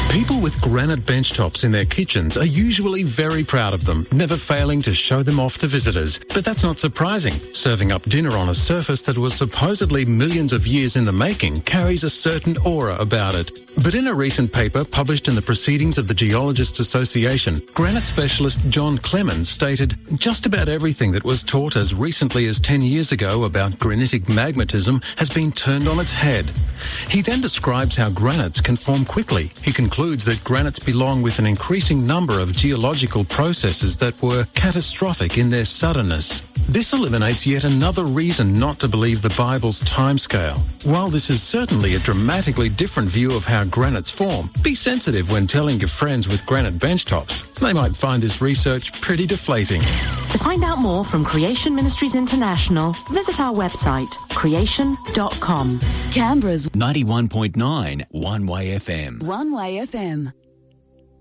People with granite benchtops in their kitchens are usually very proud of them, never failing to show them off to visitors. But that's not surprising. Serving up dinner on a surface that was supposedly millions of years in the making carries a certain aura about it. But in a recent paper published in the Proceedings of the Geologists Association, granite specialist John Clemens stated just about everything that was taught as recently as 10 years ago about granitic magmatism has been turned on its head. He then describes how granites can form quickly. He concludes that granites belong with an increasing number of geological processes that were catastrophic in their suddenness. This eliminates yet another reason not to believe the Bible's timescale. While this is certainly a dramatically different view of how granites form, be sensitive when telling your friends with granite benchtops. They might find this research pretty deflating. To find out more from Creation Ministries International, visit our website, creation.com. Canberra's 91.9 One Way FM. One Way FM.